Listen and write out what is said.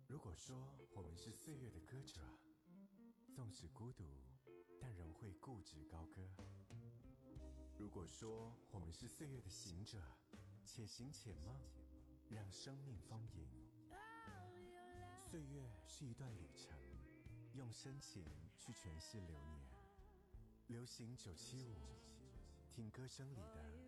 如果说我们是岁月的歌者，纵使孤独，但仍会固执高歌；如果说我们是岁月的行者，且行且梦，让生命丰盈。岁月是一段旅程，用深情去诠释流年。流行975，听歌声里的